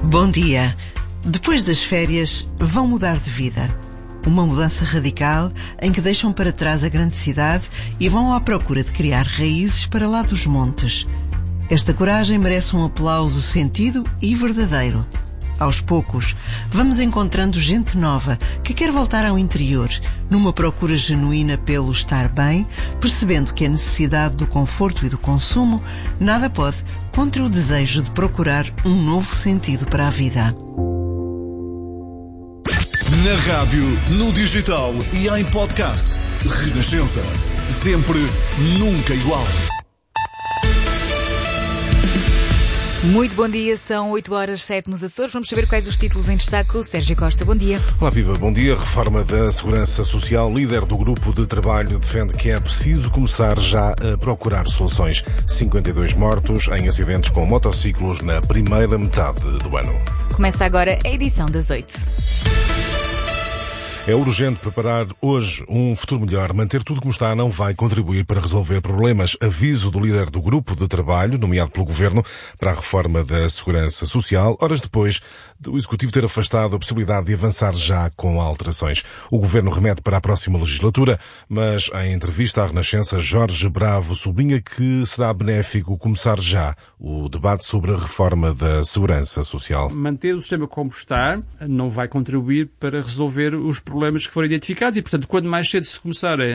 Bom dia. Depois das férias, vão mudar de vida. Uma mudança radical em que deixam para trás a grande cidade e vão à procura de criar raízes para lá dos montes. Esta coragem merece um aplauso sentido e verdadeiro. Aos poucos, vamos encontrando gente nova que quer voltar ao interior, numa procura genuína pelo estar bem, percebendo que a necessidade do conforto e do consumo nada pode contra o desejo de procurar um novo sentido para a vida. Na rádio, no digital e em podcast. Renascença. Sempre, nunca igual. Muito bom dia, são 8h07 nos Açores. Vamos saber quais os títulos em destaque. Sérgio Costa, bom dia. Olá, viva, bom dia. Reforma da Segurança Social. Líder do grupo de trabalho defende que é preciso começar já a procurar soluções. 52 mortos em acidentes com motociclos na primeira metade do ano. Começa agora a edição das 8. É urgente preparar hoje um futuro melhor. Manter tudo como está não vai contribuir para resolver problemas. Aviso do líder do grupo de trabalho, nomeado pelo Governo, para a reforma da Segurança Social, horas depois do Executivo ter afastado a possibilidade de avançar já com alterações. O Governo remete para a próxima legislatura, mas em entrevista à Renascença, Jorge Bravo sublinha que será benéfico começar já o debate sobre a reforma da Segurança Social. Manter o sistema como está não vai contribuir para resolver os problemas que foram identificados e, portanto, quando mais cedo se começarem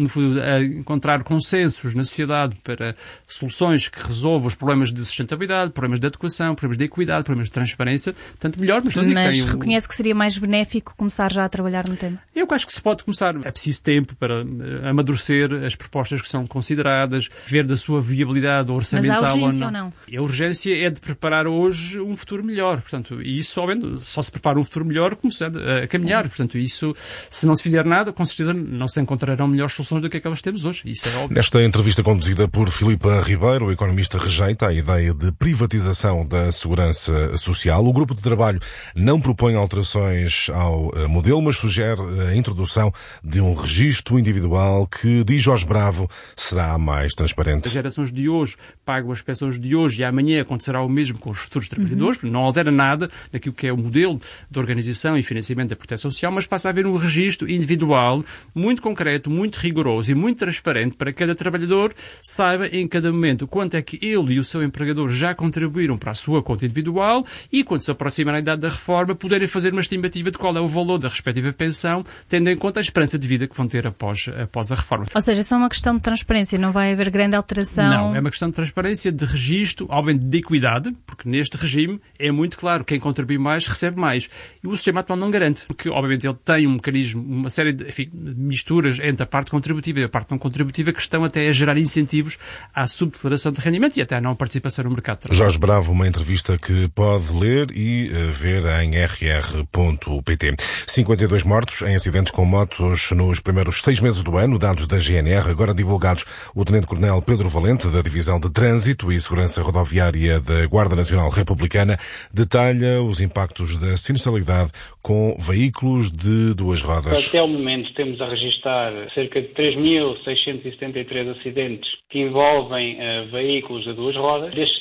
a encontrar consensos na sociedade para soluções que resolvam os problemas de sustentabilidade, problemas de adequação, problemas de equidade, problemas de transparência, tanto melhor. Mas reconhece que seria mais benéfico começar já a trabalhar no tema? Eu acho que se pode começar. É preciso tempo para amadurecer as propostas que são consideradas, ver da sua viabilidade orçamental. Mas há urgência ou não? A urgência é de preparar hoje um futuro melhor. Portanto, e isso só se prepara um futuro melhor começando a caminhar. Portanto, isso, se não se fizer nada, com certeza não se encontrarão melhores soluções do que aquelas que temos hoje. Isso é óbvio. Nesta entrevista conduzida por Filipa Ribeiro, o economista rejeita a ideia de privatização da segurança social. O grupo de trabalho não propõe alterações ao modelo, mas sugere a introdução de um registro individual que, diz Jorge Bravo, será mais transparente. As gerações de hoje pagam as pensões de hoje e amanhã acontecerá o mesmo com os futuros trabalhadores. Não altera nada naquilo que é o modelo de organização e financiamento da proteção social, mas passa a haver um registro individual muito concreto, muito rigoroso e muito transparente para que cada trabalhador saiba em cada momento quanto é que ele e o seu empregador já contribuíram para a sua conta individual e, quando se aproximar a idade da reforma, poderem fazer uma estimativa de qual é o valor da respectiva pensão, tendo em conta a esperança de vida que vão ter após a reforma. Ou seja, é só uma questão de transparência, não vai haver grande alteração? Não, é uma questão de transparência, de registro, obviamente de equidade, porque neste regime é muito claro, quem contribui mais recebe mais. E o sistema atual não garante, porque obviamente ele tem um mecanismo, uma série de misturas entre a parte contributiva e a parte não contributiva que estão até a gerar incentivos à subdeclaração de rendimento e até à não participação no mercado de trabalho. Jorge Bravo, uma entrevista que pode ler e ver em rr.pt. 52 mortos em acidentes com motos nos primeiros 6 meses do ano, dados da GNR, agora divulgados. O Tenente-Coronel Pedro Valente, da Divisão de Trânsito e Segurança Rodoviária da Guarda Nacional Republicana, detalha os impactos da sinistralidade com veículos de duas rodas. Até o momento temos a registrar cerca de 3.673 acidentes que envolvem veículos de duas rodas. Destes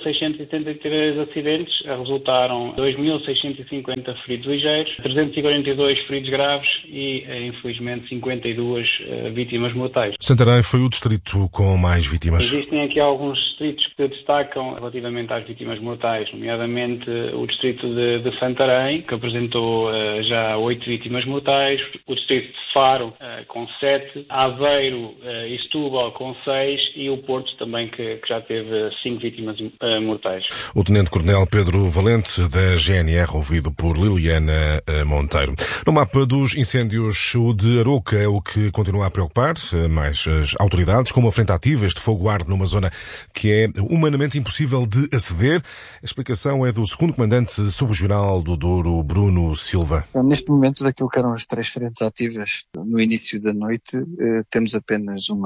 3.673 acidentes resultaram 2.650 feridos ligeiros, 342 feridos graves e, infelizmente, 52 vítimas mortais. Santarém foi o distrito com mais vítimas. Existem aqui alguns distritos que destacam relativamente às vítimas mortais, nomeadamente o distrito de Santarém, que apresentou já 8 vítimas mortais, o distrito de Faro com 7, Aveiro e Setúbal com 6 e o Porto também que já teve 5 vítimas mortais. O Tenente-Coronel Pedro Valente, da GNR, ouvido por Liliana Monteiro. No mapa dos incêndios, o de Aroca é o que continua a preocupar mais as autoridades, com uma frente ativa, este fogo arde numa zona que é humanamente impossível de aceder. A explicação é do segundo comandante subregional do Douro, Bruno Silva. Neste momento, daquilo que eram as 3 frentes ativas no início da noite, temos apenas uma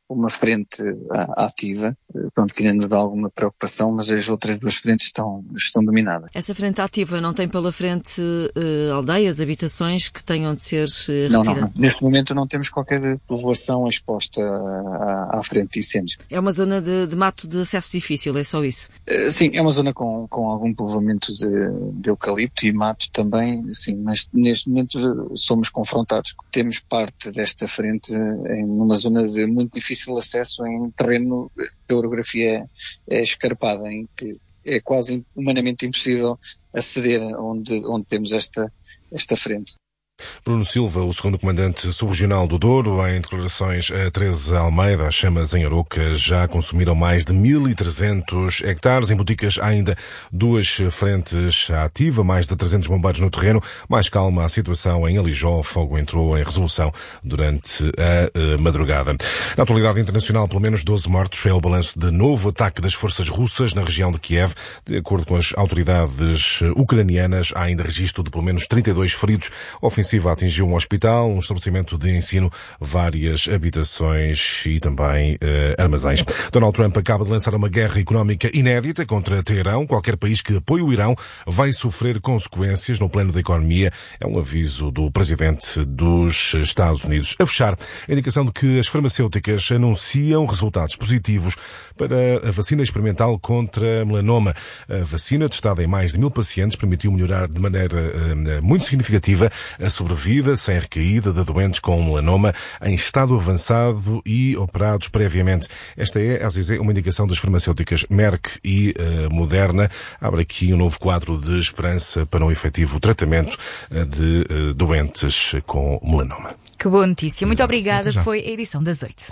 uma frente ativa, que nos dá alguma preocupação, mas as outras duas frentes estão dominadas. Essa frente ativa não tem pela frente aldeias, habitações que tenham de ser retiradas? Não. Neste momento não temos qualquer povoação exposta à frente de incêndios. É uma zona de mato de acesso difícil, é só isso? Sim, é uma zona com algum povoamento de eucalipto e mato também, sim, mas neste momento somos confrontados. Temos parte desta frente numa zona de muito difícil acesso em terreno, a orografia é escarpada, em que é quase humanamente impossível aceder onde temos esta frente. Bruno Silva, o segundo comandante subregional do Douro, em declarações a Teresa Almeida, as chamas em Aroca já consumiram mais de 1.300 hectares. Em Boticas há ainda 2 frentes à ativa, mais de 300 bombeiros no terreno. Mais calma a situação em Alijó. O fogo entrou em resolução durante a madrugada. Na atualidade internacional, pelo menos 12 mortos é o balanço de novo ataque das forças russas na região de Kiev. De acordo com as autoridades ucranianas, há ainda registro de pelo menos 32 feridos. A ofensiva atingiu um hospital, um estabelecimento de ensino, várias habitações e também armazéns. Donald Trump acaba de lançar uma guerra económica inédita contra Teherão. Qualquer país que apoie o Irão vai sofrer consequências no plano da economia. É um aviso do presidente dos Estados Unidos. A fechar, a indicação de que as farmacêuticas anunciam resultados positivos para a vacina experimental contra melanoma. A vacina, testada em mais de 1.000 pacientes, permitiu melhorar de maneira muito significativa a sobrevida sem recaída de doentes com melanoma em estado avançado e operados previamente. Esta é, às vezes, uma indicação das farmacêuticas Merck e Moderna. Abre aqui um novo quadro de esperança para um efetivo tratamento de doentes com melanoma. Que boa notícia. Muito obrigada. Foi a edição das 8.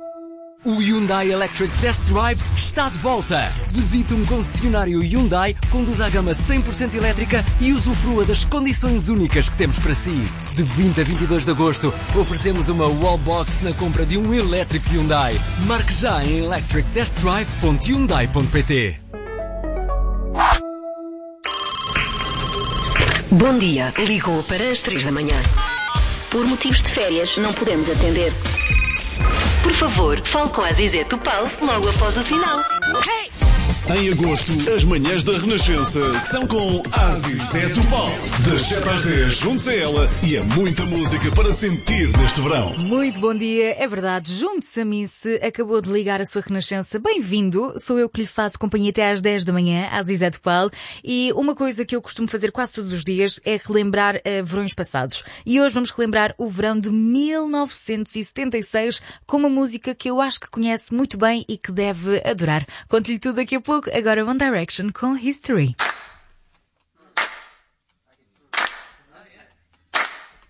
O Hyundai Electric Test Drive está de volta. Visite um concessionário Hyundai, conduza a gama 100% elétrica e usufrua das condições únicas que temos para si. De 20 a 22 de agosto, oferecemos uma wallbox na compra de um elétrico Hyundai. Marque já em electrictestdrive.hyundai.pt. Bom dia, ligou para as 3 da manhã. Por motivos de férias, não podemos atender. Por favor, fale com a Zizé Topal logo após o sinal. Em agosto, as manhãs da Renascença são com a Zizé Topal. Das 7 às 10, junte-se a ela e há muita música para sentir neste verão. Muito bom dia, é verdade, junte-se a mim se acabou de ligar a sua Renascença. Bem-vindo, sou eu que lhe faço companhia até às 10 da manhã, a Zizé Topal. E uma coisa que eu costumo fazer quase todos os dias é relembrar verões passados. E hoje vamos relembrar o verão de 1976 com uma música que eu acho que conhece muito bem e que deve adorar. Conto-lhe tudo daqui a pouco. Agora One Direction com History.